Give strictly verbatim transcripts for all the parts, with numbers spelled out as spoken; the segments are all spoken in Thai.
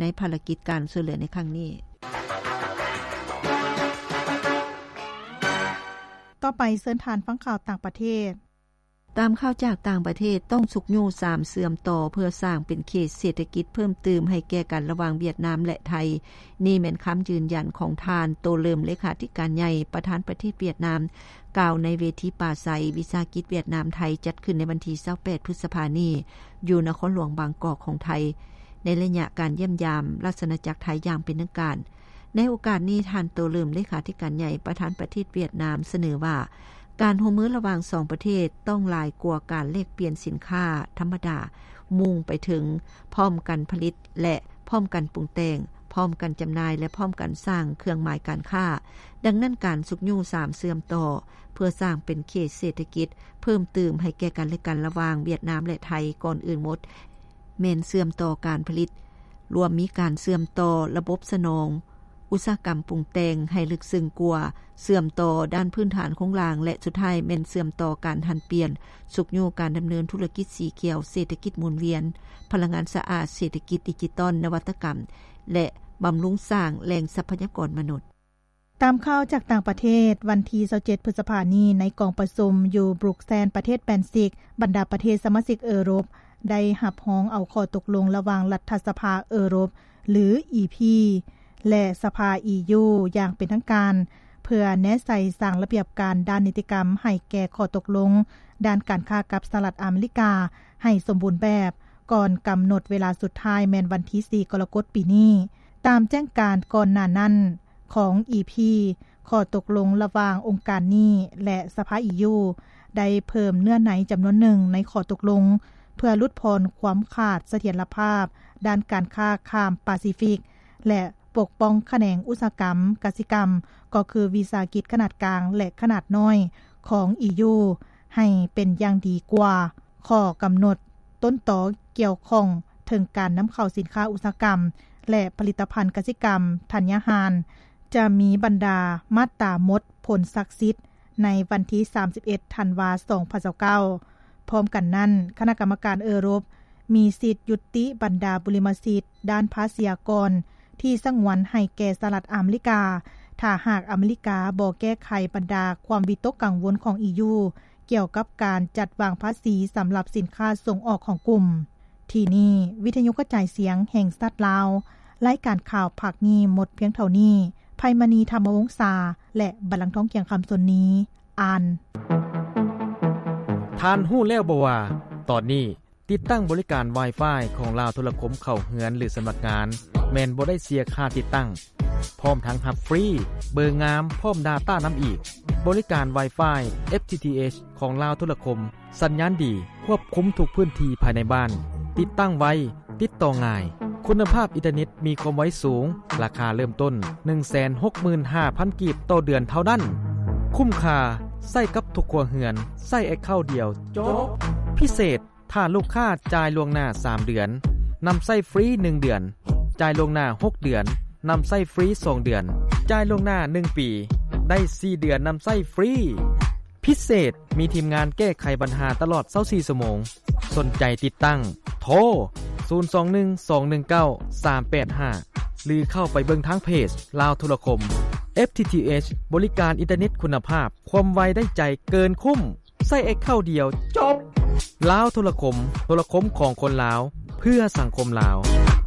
ในภารกิจการช่วยเหลือในครั้งนี้ต่อไปเชิญทานฟังข่าวต่างประเทศตามข่าวจากต่างประเทศต้องสุกยูสามเสื่อมต่อเพื่อสร้างเป็นเขตเศรษฐกิจเพิ่มเติมให้แก่กันระหว่างเวียดนามและไทยนี่แม่นคำยืนยันของทานโตเลิมเลขาธิการใหญ่ประธานประเทศเวียดนามกล่าวในเวทีปราศรัยวิสาหกิจเวียดนามไทยจัดขึ้นในวันที่ยี่สิบแปดพฤษภาคมนี้อยู่นครหลวงบางกอกของไทยในระยะการเยี่ยมยามราชอาณาจักรไทยอย่างเป็นทางการในโอกาสนี้ท่านโตเลิมเลขาธิการใหญ่ประธานประเทศเวียดนามเสนอว่าการร่วมมือระหว่างสองประเทศต้องหลายกว่าการแลกเปลี่ยนสินค้าธรรมดามุ่งไปถึงพร้อมกันผลิตและพร้อมกันปรุงแต่งพร้อมกันจำหน่ายและพร้อมกันสร้างเครื่องหมายการค้าดังนั้นการสุกยูสามเสื่อมต่อเพื่อสร้างเป็นเขตเศรษฐกิจเพิ่มเติมให้แก่กันและกันระหว่างเวียดนามและไทยก่อนอื่นหมดแม่นเสื่อมต่อการผลิตรวมมีการเสื่อมต่อระบบสนองอุตสาหกรรมปรุงแต่งให้ลึกซึ้งกว่าเสื่อมต่อด้านพื้นฐานของรางและสุดท้ายแม่นเสื่อมต่อการหันเปลี่ยนสุกยูการดำเนินธุรกิจสีเขียวเศรษฐกิจหมุนเวียนพลังงานสะอาดเศรษฐกิจดิจิตอลนวัตกรรมและบำรุงสร้างแหล่งทรัพยากรมนุษย์ตามข่าวจากต่างประเทศวันที่ยี่สิบเจ็ดพฤษภาคมนี้ในกองประชุมอยู่บรุกเซลประเทศแบลติกบรรดาประเทศสมาชิกเอโรปได้รับร้องเอาข้อตกลงระหว่างรัฐสภาเอโรปหรือ อี พี และสภา อี ยู อย่างเป็นทางการเพื่อแนะใส่สร้างระเบียบการด้านนิติกรรมให้แก่ข้อตกลงด้านการค้ากับสหรัฐอเมริกาให้สมบูรณ์แบบก่อนกำหนดเวลาสุดท้ายแม่นวันที่สี่กรกฎาคมปีนี้ตามแจ้งการก่อนหน้านั้นของ อี พี ข้อตกลงระหว่างองค์การนี้และสภา อี ยู ได้เพิ่มเนื้อในจำนวนหนึ่งในข้อตกลงเพื่อลดพรความขาดเสถียรภาพด้านการค้าข้ามแปซิฟิกและปกป้องแขนงอุตสาหกรรมกสิกรรมก็คือวิสาหกิจขนาดกลางและขนาดน้อยของ อี ยู ให้เป็นอย่างดีกว่าข้อกำหนดต้นตอเกี่ยวข้องถึงการนำเข้าสินค้าอุตสาหกรรมและผลิตภัณฑ์กสิกรรมธัญญาหารจะมีบรรดามาตราหมดผลศักดิ์สิทธิ์ในวันที่สามสิบเอ็ดธันวาคมสองพันสิบเก้าพร้อมกันนั้นคณะกรรมการเอโรปมีสิทธิ์ยุติบรรดาบุริมสิทธิ์ด้านภาษีกรที่สงวนให้แก่สหรัฐอเมริกาถ้าหากอเมริกาบ่แก้ไขบรรดาความวิตกกังวลของ อี ยู เกี่ยวกับการจัดวางภาษีสำหรับสินค้าส่งออกของกลุ่มที่นี่วิทยุกระจายเสียงแห่งชาติลาวรายการข่าวภาคนี้หมดเพียงเท่านี้ภัยมณีธรรมวงศาและบัลลังก์ท้องเกียงคำสนนี้อ่านท่านฮู้แล้วบ่ว่าตอนนี้ติดตั้งบริการ Wi-Fi ของลาวโทรคมเข้าเฮือนหรือสำนักงานแม่นบ่ได้เสียค่าติดตั้งพร้อมทั้งรับฟรีเบอร์งามพร้อม Data นำอีกบริการ Wi-Fi เอฟ ที ที เอช ของลาวโทรคมสัญญาณดีควบคุมทุกพื้นที่ภายในบ้านติดตั้งไวติดต่อง่ายคุณภาพอินเทอร์เน็ตมีความไวสูงราคาเริ่มต้น หนึ่งแสนหกหมื่นห้าพัน กีบต่อเดือนเท่านั้นคุ้มค่าใช้กับทุกครัวเรือนใช้แอคเคาท์เดียวจบพิเศษถ้าลูกค้าจ่ายล่วงหน้าสามเดือนนำใช้ฟรีหนึ่งเดือนจ่ายล่วงหน้าหกเดือนนำใช้ฟรีสองเดือนจ่ายล่วงหน้าหนึ่งปีได้สี่เดือนนำใช้ฟรีพิเศษมีทีมงานแก้ไขปัญหาตลอดยี่สิบสี่ชั่วโมงสนใจติดตั้งโทรศูนย์ สอง หนึ่ง สอง หนึ่ง เก้า สาม แปด ห้าหรือเข้าไปเบิ่งทางเพจลาวโทรคม เอฟ ที ที เอช บริการอินเทอร์เน็ตคุณภาพความไวได้ใจเกินคุ้มใช้แอคเคาท์เดียวจบลาวโทรคมโทรคมของคนลาวเพื่อสังคมลาว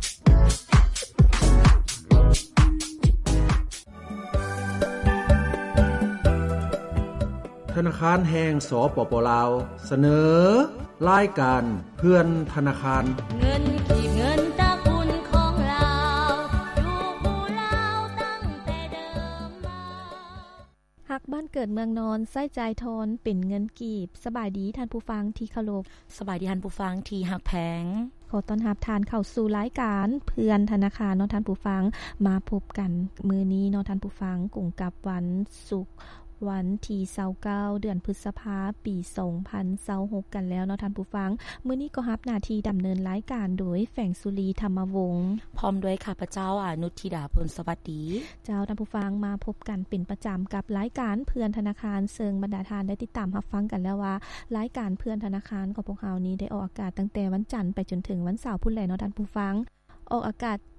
ธนาคารแห่งสปป.ลาวเสนอรายการเพื่อนธนาคารเงินขีดเงินตะคุณของลาวอยู่ผู้ลาวตั้งแต่เดิมมาฮักบ้านเกิดเมืองนอนใช้จ่ายทอนเป็นเงินกีบสบายดีท่านผู้ฟังที่เคารพสบายดีท่านผู้ฟังที่ฮักแพงขอต้อนรับทานเข้าสู่รายการเพื่อนธนาคารเนาะท่านผู้ฟังมาพบกันมื้อนี้เนาะท่านผู้ฟังกลุ่มกับวันศุกร์วันที่ยี่สิบเก้าเดือนพฤษภาคมปีสองพันยี่สิบหกกันแล้วเนาะท่านผู้ฟังมื้อนี้ก็รับหน้าที่ดำเนินรายการโดยแฝงสุรีธรรมวงศ์พร้อมด้วยข้าพเจ้าอนุธิดาพลสวัสดีเจ้าท่านผู้ฟังมาพบกันเป็นประจำกับรายการเพื่อนธนาคารเซิงบรรดาทานได้ติดตามรับฟังกันแล้วว่ารายการเพื่อนธนาคารของพวกเรานี้ได้ออกอากาศตั้งแต่วันจันทร์ไปจนถึงวันเสาร์พุ่นแลเนาะท่านผู้ฟังออกอากาศ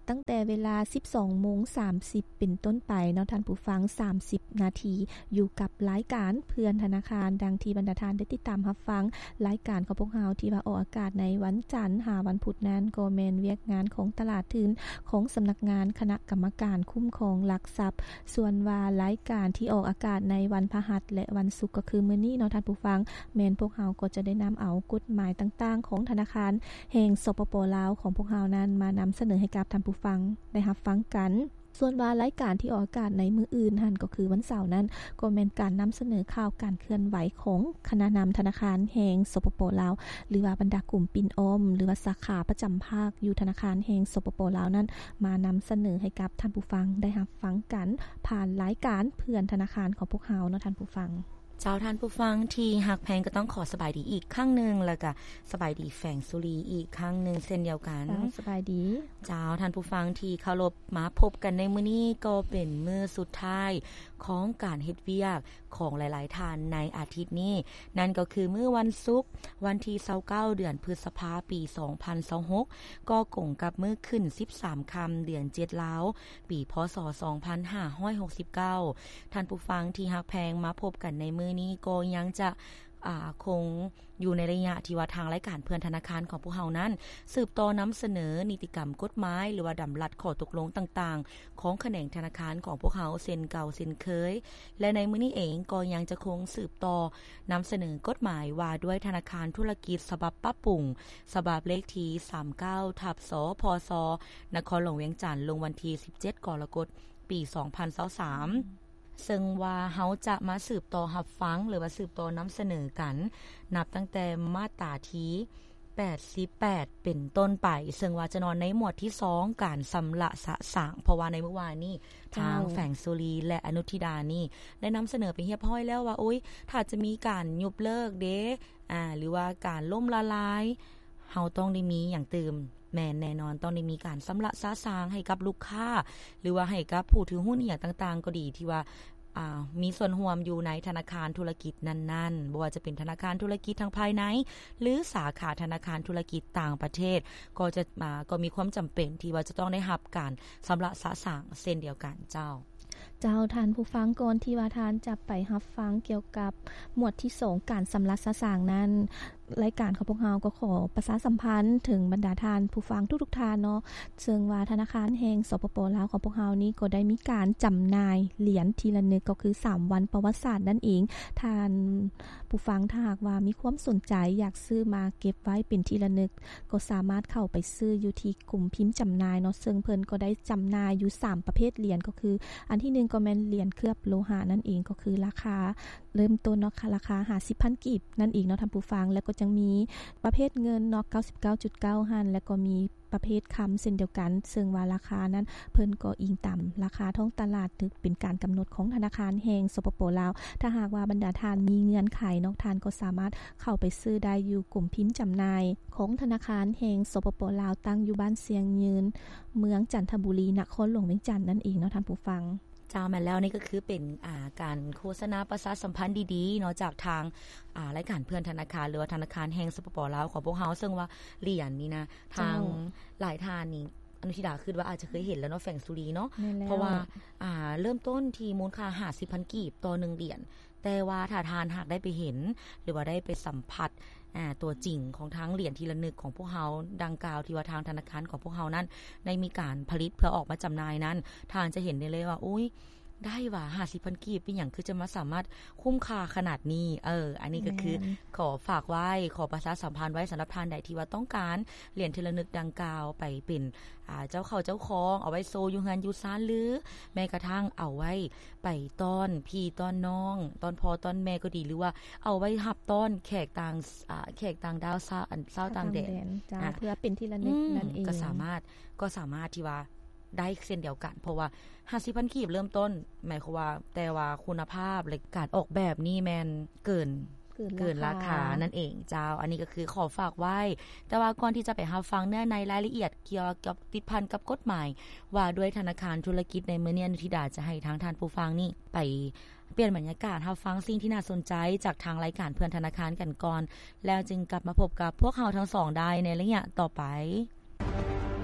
ตั้งแต่เวลา สิบสองโมงสามสิบ เป็นต้นไปเนาะท่านผู้ฟังสามสิบนาทีอยู่กับรายการเพื่อนธนาคารดังที่บรรดาท่านได้ติดตามรับฟังรายการของพวกเราที่ว่าออกอากาศในวันจันทร์หาวันพุธนั้นก็แม่นเวียกงานของตลาดทุนของสำนักงานคณะกรรมการคุ้มครองหลักทรัพย์ส่วนว่ารายการที่ออกอากาศในวันพฤหัสและวันศุกร์ก็คือมื้อนี้เนาะท่านผู้ฟังแม่นพวกเราก็จะได้นําเอากฎหมายต่างๆของธนาคารแห่งสปป.ลาวของพวกเรานั้นมานำเสนอให้กับท่านผู้ฟังได้รับฟังกันส่วนว่ารายการที่ออกอากาศในมื้ออื่นหั่นก็คือวันเสาร์นั้นก็แม่นการนําเสนอข่าวการเคลื่อนไหวของคณะนําธนาคารแห่งสปป.ลาวหรือว่าบรรดากลุ่มปิ่นอ้อมหรือว่าสาขาประจําภาคอยู่ธนาคารแห่งสปป.ลาวนั้นมานําเสนอให้กับท่านผู้ฟังได้รับฟังกันผ่านรายการเพื่อนธนาคารของพวกเราเนาะท่านผู้ฟังเจ้าท่านผู้ฟังที่ฮักแพงก็ต้องขอสบายดีอีกครั้งนึงแล้วก็สบายดีแฝงสุรีอีกครั้งนึงเช่นเดียวกันสบายดีเจ้าท่านผู้ฟังที่เคารพมาพบกันในมื้อนี้ก็เป็นมื้อสุดท้ายของการเฮ็ดเวียกของหลายๆท่านในอาทิตย์นี้นั่นก็คือมื้อวันศุกร์วันที่ยี่สิบเก้าเดือนพฤษภาคมปีสองพันยี่สิบหกก็กงกับมื้อขึ้นสิบสามค่ำเดือนเจ็ดลาวปีพศสองพันห้าร้อยหกสิบเก้าท่านผู้ฟังที่ฮักแพงมาพบกันในมื้อนี้ก็ยังจะอ่าคงอยู่ในระยะที่ว่าทางรายการเพื่อนธนาคารของพวกเฮานั้นสืบต่อนําเสนอนิติกรรมกฎหมายหรือว่าดำรัสข้อตกลงต่างๆของแขนงธนาคารของพวกเฮาเช่นเก่าเช่นเคยและในมื้อนี้เองก็ยังจะคงสืบต่อนําเสนอกฎหมายว่าด้วยธนาคารธุรกิจฉบับปรับปรุงฉบับเลขที่สามสิบเก้าทับสพศนครหลวงเวียงจันทน์ลงวันที่สิบเจ็ดกรกฎาคมปีสองพันยี่สิบสามซึ่งว่าเฮาจะมาสืบต่อรับฟังหรือว่าสืบต่อนําเสนอกันนับตั้งแต่มาตราที่แปดสิบแปดเป็นต้นไปซึ่งว่าจะนอนในหมวดที่สองการสำละสะสางเพราะว่าในเมื่อวานนี้ทางแฝงสุรีและอนุทิดานี่ได้นําเสนอไปเรียบร้อยแล้วว่าโอ๊ยถ้าจะมีการยุบเลิกเด้อ่าหรือว่าการล่มละลายเฮาต้องได้มีอย่างเติมแม่นแน่นอนต้องได้มีการสำละสะสางให้กับลูกค้าหรือว่าให้กับผู้ถือหุ้นอีหยังต่างๆก็ดีที่ว่าอ่ามีส่วนร่วมอยู่ในธนาคารธุรกิจนั้นๆบ่ว่าจะเป็นธนาคารธุรกิจทางภายในหรือสาขาธนาคารธุรกิจต่างประเทศก็จะมาก็มีความจําเป็นที่ว่าจะต้องได้รับการสำละสะสางเช่นเดียวกันเจ้าเจ้าท่านผู้ฟังก่อนที่ว่าท่านจะไปรับฟังเกี่ยวกับหมวดที่สองการสำละสะสางนั้นรายการของพวกเราก็ขอประชาสัมพันธ์ถึงบรรดาท่านผู้ฟังทุกๆท่านเนาะซึ่งว่าธนาคารแห่งสปป.ลาวของพวกเรานี้ก็ได้มีการจำหน่ายเหรียญทีละนึกก็คือสามวันประวัติศาสตร์นั่นเองท่านผู้ฟังถ้าหากว่ามีความสนใจอยากซื้อมาเก็บไว้เป็นทีละนึกก็สามารถเข้าไปซื้ออยู่ที่กลุ่มพิมพ์จำหน่ายเนาะซึ่งเพิ่นก็ได้จำหน่ายอยู่สามประเภทเหรียญก็คืออันที่หนึ่งก็แม่นเหรียญเคลือบโลหะนั่นเองก็คือราคาเริ่มต้นเนาะราคา ห้าสิบพัน กีบนั่นเองเนาะท่านผู้ฟังแล้วก็จังมีประเภทเงินเนาะ เก้าสิบเก้าจุดเก้า หั้นแล้วก็มีประเภทคำเช่นเดียวกันซึ่งว่าราคานั้นเพิ่นก็อิงตามราคาท้องตลาดถึงเป็นการกําหนดของธนาคารแห่งสปป.ลาวถ้าหากว่าบรรดาท่านมีเงื่อนไขเนาะท่านก็สามารถเข้าไปซื้อได้อยู่กลุ่มพิมพ์จำหน่ายของธนาคารแห่งสปป.ลาวตั้งอยู่บ้านเสียงยืนเมืองจันทบุรีนครหลวงเวียงจันทน์นั่นเองเนาะท่านผู้ฟังเจ้ามาแล้วนี่ก็คือเป็นอ่าการโฆษณาประชาสัมพันธ์ดีๆเนาะจากทางอ่ารายการเพื่อนธนาคารหรือว่าธนาคารแห่งสปป.ลาวของพวกเฮาซึ่งว่าเหรียญนี่นะทางหลายท่านนี่อนุทิดาคิดว่าอาจจะเคยเห็นแล้วเนาะแฝงสุรีเนาะเพราะว่าอ่าเริ่มต้นที่มูลค่า ห้าสิบพัน กีบต่อหนึ่งเหรียญแต่ว่าถ้าทานหากได้ไปเห็นหรือว่าได้ไปสัมผัสอ่าตัวจริงของทั้งเหรียญทีละนึกของพวกเฮาดังกล่าวที่ว่าทางธนาคารของพวกเฮานั้นได้มีการผลิตเพื่อออกมาจำหน่ายนั้นท่านจะเห็นได้เลยว่าอุ๊ยได้ว่า ห้าสิบพัน กีบเป็นหยังคือจะมาสามารถคุ้มค่าขนาดนี้เอออันนี้ก็คือขอฝากไว้ขอประชาสัมพันธ์ไว้สำหรับท่านใดที่ว่าต้องการเหรียญทีละนึกดังกล่าวไปเป็นอ่าเจ้าเข้าเจ้าของเอาไว้โซอยู่เฮือนอยู่ซ่านหรือแม้กระทั่งเอาไว้ไปต้อนพี่ต้อนน้องตอนพ่อต้อนแม่ก็ดีหรือว่าเอาไว้รับต้อนแขกต่างอ่าแขกต่างดาวซาอันซาวต่างแดนจ้าเพื่อเป็นทีละนึกนั่นเองก็สามารถก็สามารถที่ว่าได้เช่นเดียวกันเพราะว่า ห้าสิบพัน กีบเริ่มต้นหมายความว่าแต่ว่าคุณภาพและการออกแบบนี่แม่นเกินเกินราคานั่นเองเจ้าอันนี้ก็คือขอฝากไว้แต่ว่าก่อนที่จะไปรับฟังเนื้อในรายละเอียดเกี่ยวกับติดพันกับกฎหมายว่าด้วยธนาคารธุรกิจในมื้อนี้อนุทิดาจะให้ทางท่านผู้ฟังนี่ไปเปลี่ยนบรรยากาศรับฟังสิ่งที่น่าสนใจจากทางรายการเพื่อนธนาคารกันก่อนแล้วจึงกลับมาพบกับพวกเราทั้งสองได้ในระยะต่อไป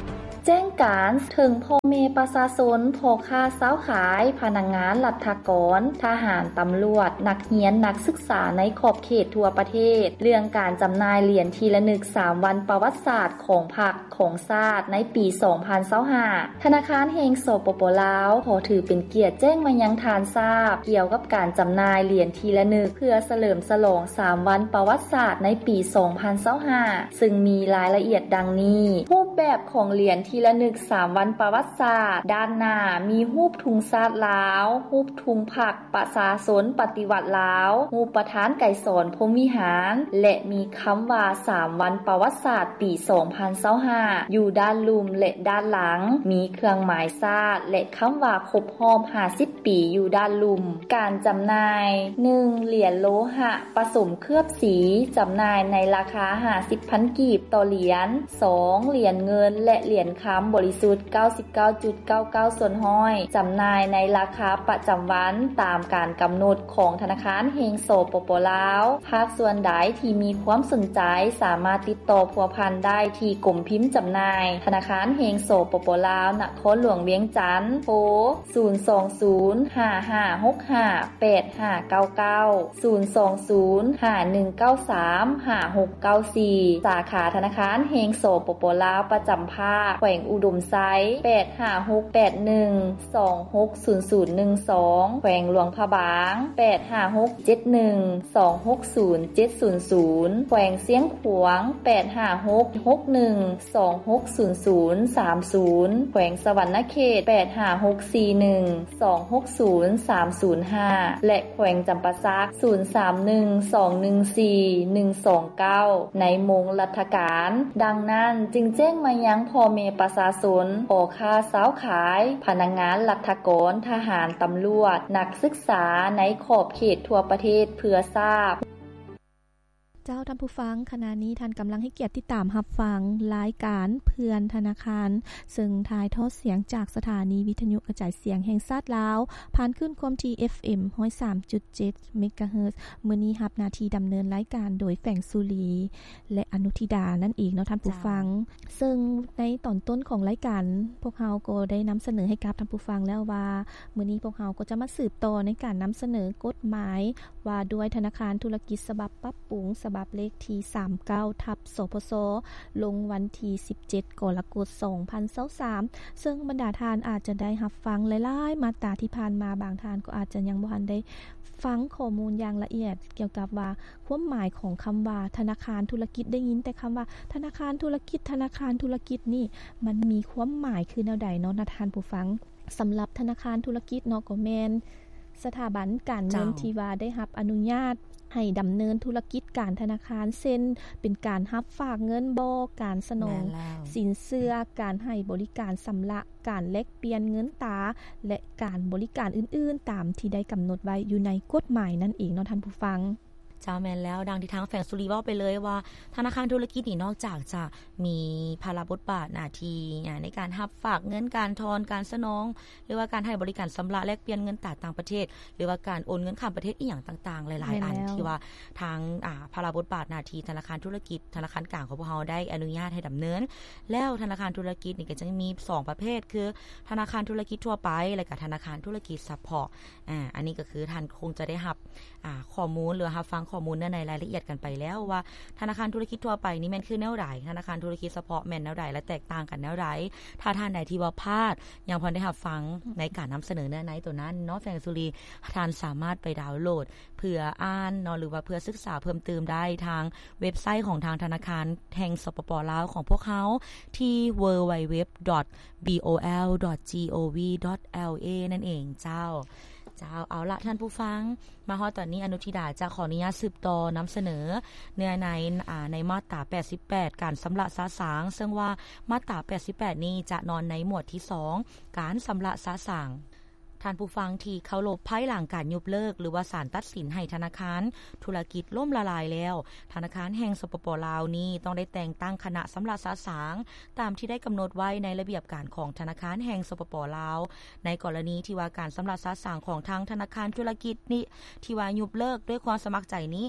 แจ้งการถึงพ่อแม่ประชาชนพ่อค้าสาวขายพนักงานรัฐกรทหารตำรวจนักเรียนนักศึกษาในขอบเขตทั่วประเทศเรื่องการจำหน่ายเหรียญทีละนึกสามวันประวัติศาสตร์ของพรรคของชาติในปีสองพันยี่สิบห้าธนาคารแห่งสปป.ลาวขอถือเป็นเกียรติแจ้งมายังทานทราบเกี่ยวกับการจำหน่ายเหรียญทีละนึกเพื่อเฉลิมฉลองสามวันประวัติศาสตร์ในปีสองพันยี่สิบห้าซึ่งมีรายละเอียดดังนี้รูปแบบของเหรียญทีละนึกสามวันประวัติศาสตร์ด้านหน้ามีรูปธงชาติลาวรูปธงพรรคประชาชนปฏิวัติลาวรูปประธานไกรสอนพรหมวิหารและมีคำว่าสามวันประวัติศาสตร์ปีสองพันยี่สิบห้าอยู่ด้านลุ่มและด้านหลังมีเครื่องหมายชาติและคำว่าครบรอบห้าสิบปีอยู่ด้านลุ่มการจำหน่ายหนึ่งเหรียญโลหะผสมเคลือบสีจำหน่ายในราคาห้าสิบพันกีบต่อเหรียญสองเหรียญเงินและเหรียญคำบริสุทธิ์ เก้าสิบเก้าจุดเก้าเก้า ส่วนห้อยจำหน่ายในราคาประจำวันตามการกำหนดของธนาคารแห่งสปป.ลาวภาคส่วนใดที่มีความสนใจสามารถติดต่อพัวพันได้ที่กรมพิมพ์จำหน่ายธนาคารแห่งสปป.ลาวนครหลวงเวียงจันทน์โทรศูนย์ สอง ศูนย์ ห้า ห้า หก ห้า แปด ห้า เก้า เก้า ศูนย์ สอง ศูนย์ ห้า หนึ่ง เก้า สาม ห้า หก เก้า สี่ สาขาธนาคารแห่งสปป.ลาวประจำภาคแขวงอุดมไซแปด ห้า หก แปด หนึ่ง สอง หก ศูนย์ ศูนย์ หนึ่ง สองแขวงหลวงพระบางแปด ห้า หก เจ็ด หนึ่ง สอง หก ศูนย์ เจ็ด ศูนย์ ศูนย์แขวงเสียงขวางแปด ห้า หก หก หนึ่ง สอง หก ศูนย์ ศูนย์ สาม ศูนย์แขวงสวรรณเขตแปด ห้า หก สี่ หนึ่ง สอง หก ศูนย์ สาม ศูนย์ ห้าและแขวงจำปาสักศูนย์ สาม หนึ่ง สอง หนึ่ง สี่ หนึ่ง สอง เก้าในมงรัฐการดังนั้นจึงแจ้งมายังพ่อแม่ประชาชนพ่อค้าสาวขายพนักงานรัฐกรทหารตำรวจนักศึกษาในขอบเขตทั่วประเทศเพื่อทราบเจ้าท่านผู้ฟังขณะนี้ท่านกําลังให้เกียรติติดตามรับฟังรายการเพื่อนธนาคารซึ่งถ่ายทอดเสียงจากสถานีวิทยุกระจายเสียงแห่งชาติลาวผ่านขึ้นความถี่ เอฟ เอ็ม หนึ่งร้อยสามจุดเจ็ด เมกะเฮิรตซ์มื้อนี้รับหน้าที่ดําเนินรายการโดยแฝงสุรีและอนุธิดานั่นเองเนาะท่านผู้ฟังซึ่งในตอนต้นของรายการพวกเฮาก็ได้นําเสนอให้กับท่านผู้ฟังแล้วว่ามื้อนี้พวกเฮาก็จะมาสืบต่อในการนําเสนอกฎหมายว่าด้วยธนาคารธุรกิจฉบับปรับปรุงฉบับเลขที่สามสิบเก้าทับสพสลงวันที่สิบเจ็ดกรกฎาคมสองพันยี่สิบสามซึ่งบรรดาทานอาจจะได้รับฟังหลายๆมาตราที่ผ่านมาบางทานก็อาจจะยังบ่ทันได้ฟังข้อมูลอย่างละเอียดเกี่ยวกับว่าความหมายของคำว่าธนาคารธุรกิจได้ยินแต่คำว่าธนาคารธุรกิจธนาคารธุรกิจนี่มันมีความหมายคือแนวใดเนาะท่านผู้ฟังสําหรับธนาคารธุรกิจเนาะก็แม่นสถาบันการเงินที่ว่าได้รับอนุญาตให้ดําเนินธุรกิจการธนาคารเช่นเป็นการรับฝากเงินบ่การสนองสินเชื่อการให้บริการสําระการแลกเปลี่ยนเงินตาและการบริการอื่นๆตามที่ได้กําหนดไว้อยู่ในกฎหมายนั่นเองเนาะท่านผู้ฟังเจ้าแม่นแล้วดังที่ทางแฝงสุรีเว้าไปเลยว่าธนาคารธุรกิจนี่นอกจากจะมีภาระบทบาทหน้าที่ในการรับฝากเงินการทอนการสนองหรือว่าการให้บริการสําระแลกเปลี่ยนเงินต่างประเทศหรือว่าการโอนเงินข้ามประเทศอีหยังต่างๆหลายๆอันที่ว่าทางอ่าภาระบทบาทหน้าที่ธนาคารธุรกิจธนาคารกลางของพวกเฮาได้อนุญาตให้ดําเนินแล้วธนาคารธุรกิจนี่ก็จะมีสองประเภทคือธนาคารธุรกิจทั่วไปและก็ธนาคารธุรกิจเฉพาะอ่าอันนี้ก็คือท่านคงจะได้รับอ่าข้อมูลหรือรับฟังข้อมูลในรายละเอียดกันไปแล้วว่าธนาคารธุรกิจทั่วไปนี่แม่นคือแนวใดธนาคารธุรกิจเฉพาะแม่นแนวใดและแตกต่างกันแนวใดถ้าท่านใดที่ว่าพลาดยังพอได้รับฟังในการนําเสนอเนื้อในตัวนั้นเนาะแฟงสุรีท่านสามารถไปดาวน์โหลดเพื่ออ่านเนาะหรือว่าเพื่อศึกษาเพิ่มเติมได้ทางเว็บไซต์ของทางธนาคารแห่งสปป.ลาวของพวกเขาที่ ดับเบิลยู ดับเบิลยู ดับเบิลยู ดอท บี โอ แอล ดอท จี โอ วี ดอท แอล เอ นั่นเองเจ้าเจ้าเอาละท่านผู้ฟังมาฮอดตอนนี้อนุธิดาจะขออนุญาตสืบต่อนําเสนอเนื้อในอ่าในมาตราแปดสิบแปดการสําระสะสางซึ่งว่ามาตราแปดสิบแปดนี้จะนอนในหมวดที่สองการสําระสะสางท่านผู้ฟังที่เคารพภายหลังการยุบเลิกหรือว่าศาลตัดสินให้ธนาคารธุรกิจล่มละลายแล้วธนาคารแห่งสปป.ลาวนี้ต้องได้แต่งตั้งคณะสําระสะสางตามที่ได้กําหนดไว้ในระเบียบการของธนาคารแห่งสปป.ลาวในกรณีที่ว่าการสําระสะสางของทางธนาคารธุรกิจนี้ที่ว่ายุบเลิกด้วยความสมัครใจนี้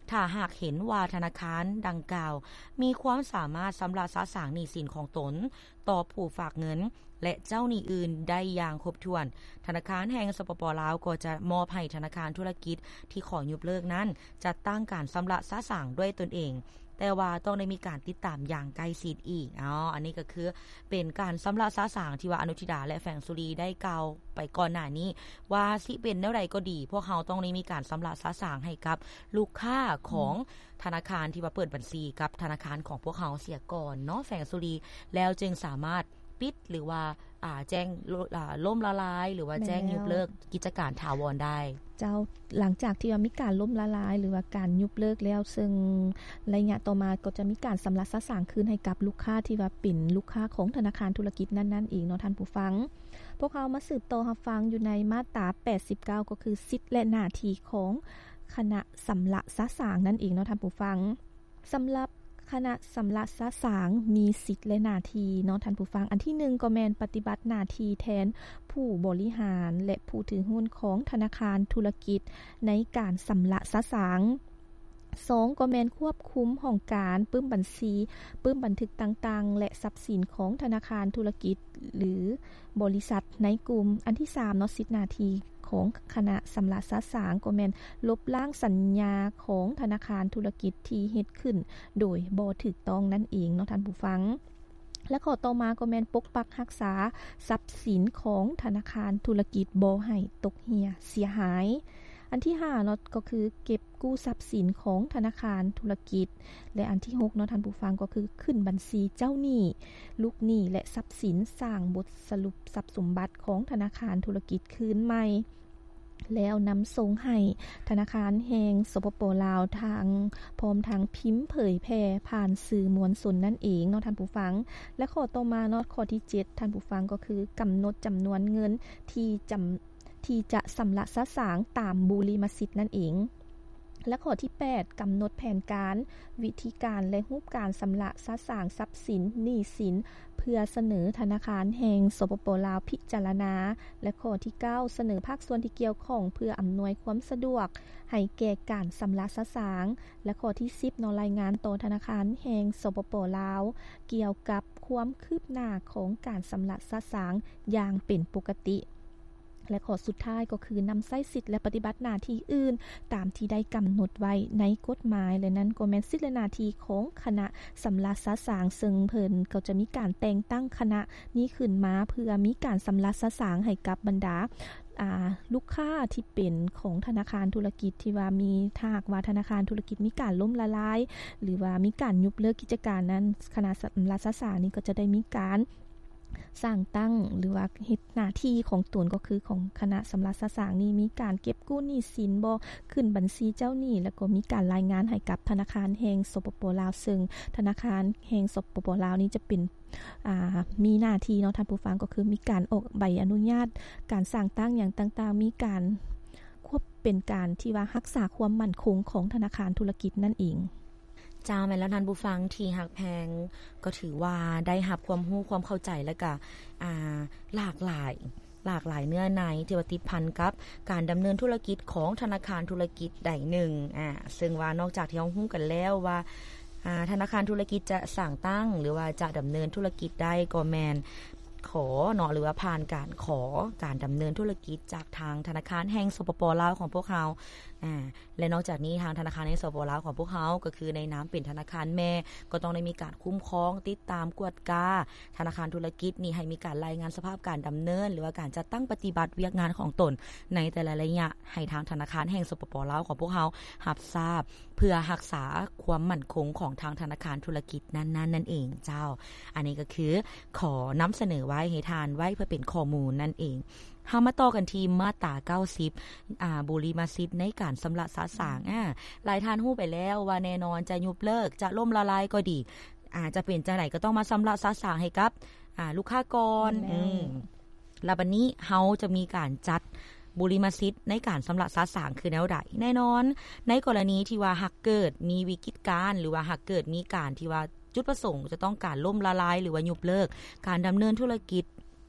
ถ้าหากเห็นว่าธนาคารดังกล่าวมีความสามารถสำหรับสะสางหนี้สินของตนต่อผู้ฝากเงินและเจ้าหนี้อื่นได้อย่างครบถ้วนธนาคารแห่งสปป.ลาวก็จะมอบให้ธนาคารธุรกิจที่ขอยกเลิกนั้นจัดตั้งการสำระสะสางด้วยตนเองแต่ว่าต้องได้มีการติดตามอย่างใกล้ชิดอีกอ๋ออันนี้ก็คือเป็นการสำระสะสางที่ว่าอนุทิดาและแฝงสุรีได้กล่าวไปก่อนหน้านี้ว่าสิเป็นแนวใดก็ดีพวกเขาต้องได้มีการสำระสะสางให้กับลูกค้าของธนาคารที่ว่าเปิดบัญชีกับธนาคารของพวกเขาเสียก่อนเนาะแฝงสุรีแล้วจึงสามารถปิดหรือว่าอ่าแจ้งอ่าล่มละลายหรือว่าแจ้งยกเลิกกิจการถาวรได้เจ้าหลังจากที่ว่ามีการล่มละลายหรือว่าการยุบเลิกแล้วซึ่งระยะต่อมาก็จะมีการสำระสะสางคืนให้กับลูกค้าที่ว่าเป็นลูกค้าของธนาคารธุรกิจนั้นๆอีกเนาะท่านผู้ฟังพวกเขามาสืบต่อรับฟังอยู่ในมาตราแปดสิบเก้าก็คือสิทธิและหน้าที่ของคณะสำระสะสางนั่นเองเนาะท่านผู้ฟังสำหรับคณะสำระสะสางมีสิทธิ์และหน้าที่เนาะท่านผู้ฟังอันที่หนึ่งก็แม่นปฏิบัติหน้าที่แทนผู้บริหารและผู้ถือหุ้นของธนาคารธุรกิจในการสำระสะสางสองก็แม่นควบคุมห้องการปึ้มบัญชีปึ้มบันทึกต่างๆและทรัพย์สินของธนาคารธุรกิจหรือบริษัทในกลุ่มอันที่สามเนาะสิทธิหน้าที่ของคณะสำระสะสางก็แม่นลบล้างสัญญาของธนาคารธุรกิจที่เฮ็ดขึ้นโดยบ่ถูกต้องนั่นเองเนาะท่านผู้ฟังและข้อต่อมาก็แม่นปกปักรักษาทรัพย์สินของธนาคารธุรกิจบ่ให้ตกเหี่ยเสียหายอันที่ห้าเนาะก็คือเก็บกู้ทรัพย์สินของธนาคารธุรกิจและอันที่หกเนาะท่านผู้ฟังก็คือขึ้นบัญชีเจ้าหนี้ลูกหนี้และทรัพย์สินสร้างบทสรุปทรัพย์สมบัติของธนาคารธุรกิจคืนใหม่แล้วนำส่งให้ธนาคารแห่งสปป.ลาวทางพร้อมทางพิมพ์เผยแพร่ผ่านสื่อมวลชนนั่นเองเนาะท่านผู้ฟังและข้อต่อมาเนาะข้อที่เจ็ดท่านผู้ฟังก็คือกำหนดจำนวนเงินที่จำที่จะสำระสะสางตามบูริมสิทธิ์นั่นเองและข้อที่แปดกำหนดแผนการวิธีการและรูปการสำระสะสางทรัพย์สินหนี้สินเพื่อเสนอธนาคารแห่งสปป.ลาวพิจารณาและข้อที่เก้าเสนอภาคส่วนที่เกี่ยวข้องเพื่ออำนวยความสะดวกให้แก่การสำระสะสางและข้อที่สิบนรายงานต่อธนาคารแห่งสปป.ลาวเกี่ยวกับความคืบหน้าของการสำระสะสางอย่างเป็นปกติและข้อสุดท้ายก็คือนำใช้สิทธิ์และปฏิบัติหน้าที่อื่นตามที่ได้กำหนดไว้ในกฎหมายและนั้นก็แม่นสิทธิ์และหน้าที่ของคณะสำระสะสางซึ่งเพิ่นก็จะมีการแต่งตั้งคณะนี้ขึ้นมาเพื่อมีการสำระสะสางให้กับบรรดาอ่าลูกค้าที่เป็นของธนาคารธุรกิจที่ว่ามีถ้าหากว่าธนาคารธุรกิจมีการล้มละลายหรือว่ามีการยุบเลิกกิจการนั้นคณะสำระสะสางนี้ก็จะได้มีการสร้างตั้งหรือว่าเฮ็ดหน้าที่ของตนก็คือของคณะสำระสะสางนี้มีการเก็บกู้หนี้สินบ่ขึ้นบัญชีเจ้าหนี้แล้วก็มีการรายงานให้กับธนาคารแห่งสปป.ลาวซึ่งธนาคารแห่งสปป.ลาวนี้จะเป็นอ่ามีหน้าที่เนาะท่านผู้ฟังก็คือมีการออกใบอนุญาตการสร้างตั้งอย่างต่างๆมีการควบเป็นการที่ว่ารักษาความมั่นคงของธนาคารธุรกิจนั่นเองจ้าแม่นแล้วท่านผู้ฟังที่ฮักแพงก็ถือว่าได้รับความรู้ความเข้าใจแล้วก็อ่าหลากหลายหลากหลายเนื้อในที่ว่าติดพันกับการดำเนินธุรกิจของธนาคารธุรกิจใดหนึ่งอ่าซึ่งว่านอกจากที่เฮาฮู้กันแล้วว่าอ่าธนาคารธุรกิจจะสร้างตั้งหรือว่าจะดำเนินธุรกิจได้ก็แม่นขอเนาะหรือว่าผ่านการขอการดำเนินธุรกิจจากทางธนาคารแห่งสปป.ลาวของพวกเราอ่าและนอกจากนี้ทางธนาคารแห่งสปป.ลาวของพวกเขาก็คือในนามเป็นธนาคารแม่ก็ต้องได้มีการคุ้มครองติดตามกวดกาธนาคารธุรกิจนี่ให้มีการรายงานสภาพการดำเนินหรือว่าการจัดตั้งปฏิบัติเวียกงานของตนในแต่ละระยะให้ทางธนาคารแห่งสปป.ลาวของพวกเขารับทราบเพื่อรักษาความมั่นคงของทางธนาคารธุรกิจนั้นๆ น, นั่นเองเจ้าอันนี้ก็คือขอนำเสนอไว้ให้ทานไว้เพื่อเป็นข้อมูลนั่นเองเฮามาต่อกันที่มาตราเก้าสิบอ่าบุริมสิทธิ์ในการสำระสะสางอ่าหลายท่านฮู้ไปแล้วว่าแน่นอนจะยุบเลิกจะล่มละลายก็ดีอ่าจะเป็นจังได๋ก็ต้องมาสำระสะสางให้กับอ่าลูกค้าก่อนอืมแล้วบัดนี้เฮาจะมีการจัดบุริมสิทธิ์ในการสำระสะสางคือแนวใดแน่นอนในกรณีที่ว่าหากเกิดมีวิกฤตการณ์หรือว่าหากเกิดมีการที่ว่าจุดประสงค์จะต้องการล่มละลายหรือว่ายุบเลิกการดำเนินธุรกิจ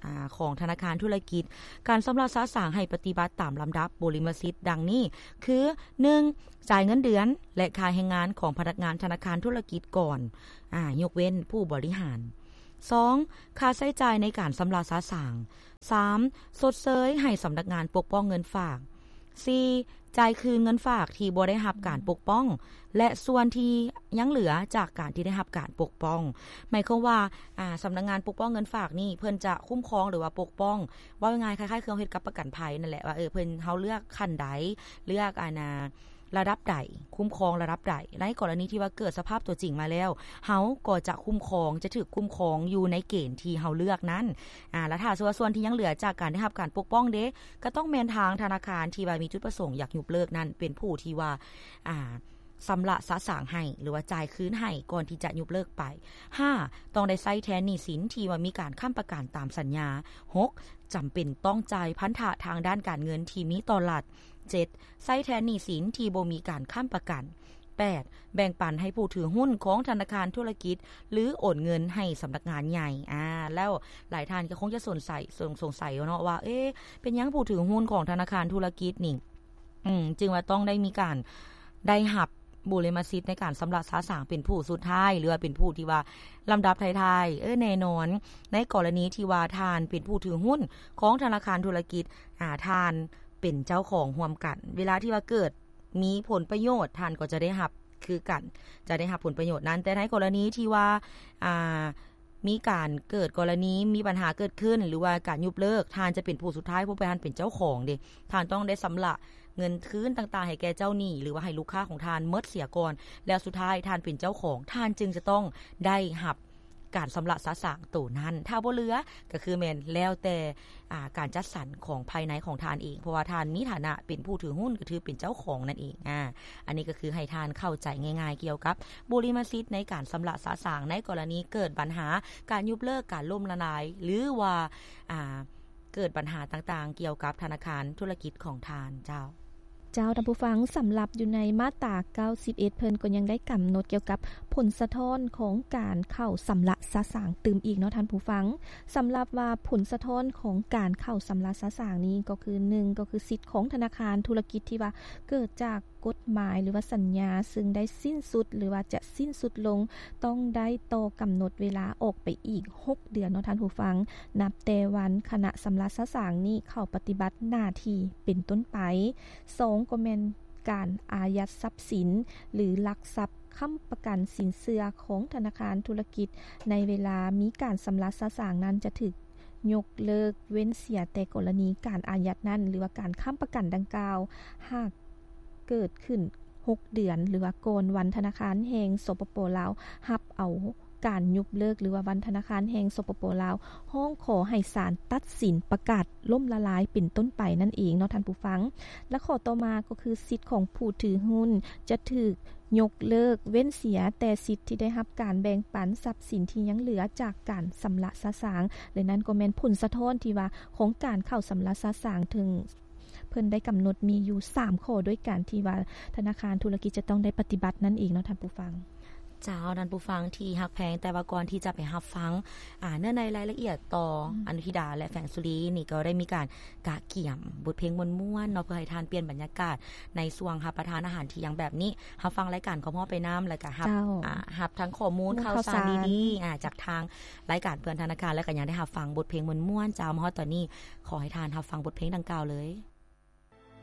อ่าของธนาคารธุรกิจการสำระสะสางให้ปฏิบัติตามลำดับบริมสิทธิ์ดังนี้คือหนึ่งจ่ายเงินเดือนและค่าแรงงานของพนักงานธนาคารธุรกิจก่อนอ่ายกเว้นผู้บริหารสองค่าใช้จ่ายในการสำระสะสางสามสดเสยให้สำนักงานปกป้องเงินฝากสี่จ่ายคืนเงินฝากที่บ่ได้รับการปกป้องและส่วนที่ยังเหลือจากการที่ได้รับการปกป้องหมายความว่าอ่าสำนักงานปกป้องเงินฝากนี่เพิ่นจะคุ้มครองหรือว่าปกป้องว่าง่ายๆคล้ายๆเครื่องเฮ็ดกับประกันภัยนั่นแหละว่าเออเพิ่นเฮาเลือกขั้นใดเลือกอานาระดับใดคุ้มครองระดับใดในกรณีที่ว่าเกิดสภาพตัวจริงมาแล้วเฮาก็จะคุ้มครองจะถูกคุ้มครองอยู่ในเกณฑ์ที่เฮาเลือกนั้นอ่าแล้วถ้าส่วนที่ยังเหลือจากการได้รับการปกป้องเด้ก็ต้องแม่นทางธนาคารที่ว่ามีจุดประสงค์อยากยกเลิกนั้นเป็นผู้ที่ว่าอ่าสำระสะสางให้หรือว่าจ่ายคืนให้ก่อนที่จะยกเลิกไปห้าต้องได้ใช้แทนหนี้สินที่ว่ามีการค้ำประกันตามสัญญาหกจำเป็นต้องจ่ายพันธะทางด้านการเงินที่มีต่อรัฐเจ็ดใช้แทนหนี้สินที่บ่มีการค้ำประกันแปดแบ่งปันให้ผู้ถือหุ้นของธนาคารธุรกิจหรือโอนเงินให้สำนักงานใหญ่อ่าแล้วหลายท่านก็คงจะสงสัยสงสัยเนาะว่าเอ๊ะเป็นหยังผู้ถือหุ้นของธนาคารธุรกิจนี่อืมจึงว่าต้องได้มีการได้รับบุริมสิทธิ์ในการสำระสะสางเป็นผู้สุดท้ายหรือว่าเป็นผู้ที่ว่าลำดับท้ายๆเออแน่นอนในกรณีที่ว่าทานเป็นผู้ถือหุ้นของธนาคารธุรกิจอ่าทานเป็นเจ้าของร่วมกันเวลาที่ว่าเกิดมีผลประโยชน์ทานก็จะได้รับคือกันจะได้รับผลประโยชน์นั้นแต่ในกรณีที่ว่าอ่ามีการเกิดกรณีมีปัญหาเกิดขึ้นหรือว่าการยุบเลิกทานจะเป็นผู้สุดท้ายผู้ทานเป็นเจ้าของเด้ทานต้องได้สำระเงินคืนต่างๆให้แก่เจ้าหนี้หรือว่าให้ลูกค้าของทานหมดเสียก่อนแล้วสุดท้ายทานเป็นเจ้าของทานจึงจะต้องได้รับการสำระสะสางตัวนั้นถ้าบ่เหลือก็คือแม่นแล้วแต่อ่าการจัดสรรของภายในของทานเองเพราะว่าทานมีฐานะเป็นผู้ถือหุ้นก็ถือเป็นเจ้าของนั่นเองอ่าอันนี้ก็คือให้ทานเข้าใจง่ายๆเกี่ยวกับบุริมสิทธิ์ในการสำระสะสางในกรณีเกิดปัญหาการยุบเลิกการล่มละลายหรือว่าอ่าเกิดปัญหาต่างๆเกี่ยวกับธนาคารธุรกิจของทานเจ้าเจ้าท่านผู้ฟังสำหรับอยู่ในมาตราเก้าสิบเอ็ดเพิ่นก็ยังได้กำหนดเกี่ยวกับผลสะท้อนของการเข้าสำระสะสางตืมอีกเนาะท่านผู้ฟังสำหรับว่าผลสะท้อนของการเข้าสำระสะสางนี้ก็คือหนึ่งก็คือสิทธิ์ของธนาคารธุรกิจที่ว่าเกิดจากกฎหมายหรือว่าสัญญาซึ่งได้สิ้นสุดหรือว่าจะสิ้นสุดลงต้องได้ต่อกำหนดเวลาออกไปอีกหกเดือนเนาะท่านผู้ฟังนับแต่วันคณะสำระสะสางนี้เข้าปฏิบัติหน้าที่เป็นต้นไปสองก็แม่นการอายัดทรัพย์สินหรือลักทรัพย์ค้ำประกันสินเชื่อของธนาคารธุรกิจในเวลามีการสำระสะสางนั้นจะถูกยกเลิกเว้นเสียแต่กรณีการอายัดนั้นหรือว่าการค้ำประกันดังกล่าวหากเกิดขึ้นหกเดือนหรือว่าโกนวันธนาคารแห่งสปป.ลาวรับเอาการยุบเลิกหรือว่าวันธนาคารแห่งสปป.ลาวห้องขอให้ศาลตัดสินประกาศล่มละลายเป็นต้นไปนั่นเองเนาะท่านผู้ฟังและข้อต่อมาก็คือสิทธิ์ของผู้ถือหุ้นจะถูกยกเลิกเว้นเสียแต่สิทธิ์ที่ได้รับการแบ่งปันทรัพย์สินที่ยังเหลือจากการสำระสะสางหรือนั้นก็แม่นผลสะท้อนที่ว่าของการเข้าสำระสะสางถึงเพิ่นได้กำหนดมีอยู่สามข้อด้วยกันที่ว่าธนาคารธุรกิจจะต้องได้ปฏิบัตินั่นเองเนาะท่านผู้ฟังเจ้าท่านผู้ฟังที่ฮักแพงแต่ว่าก่อนที่จะไปรับฟังอ่าเนื้อในรายละเอียดต่ออนุธิดาและแฝงสุรีนี่ก็ได้มีการกะเกี่ยมบทเพลงม่วนๆเนาะเพื่อให้ทานเปลี่ยนบรรยากาศในช่วงรับประทานอาหารที่อย่างแบบนี้รับฟังรายการของพ่อไปน้ำแล้วก็รับอ่ารับทั้งข้อมูลข่าวสารดีๆอ่าจากทางรายการเพื่อนธนาคารและก็ยังได้รับฟังบทเพลงม่วนๆเจ้ามาฮอดตอนนี้ขอให้ทานรับฟังบทเพลงดังกล่าวเลย